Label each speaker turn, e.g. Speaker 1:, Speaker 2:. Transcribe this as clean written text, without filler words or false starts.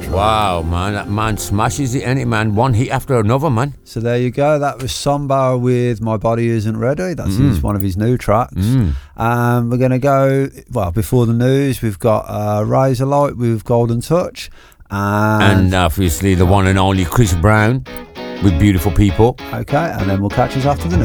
Speaker 1: Wow, man, that man smashes it, ain't it, man? One hit after another, man.
Speaker 2: So there you go. That was Sombar with My Body Isn't Ready. That's one of his new tracks. We're going to go, well, before the news, we've got Razorlight with Golden Touch.
Speaker 1: And obviously the one and only Chris Brown with Beautiful People.
Speaker 2: Okay, and then we'll catch us after the news.